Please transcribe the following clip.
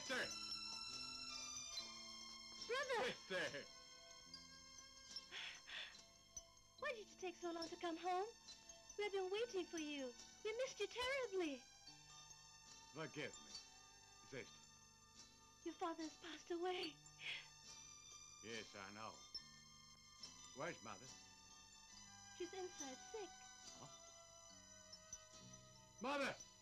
Sister! Brother! Sister! Why did you take so long to come home? We've been waiting for you. We missed you terribly. Forgive me, sister. Your father has passed away. Yes, I know. Where's Mother? She's inside sick. Huh? Mother!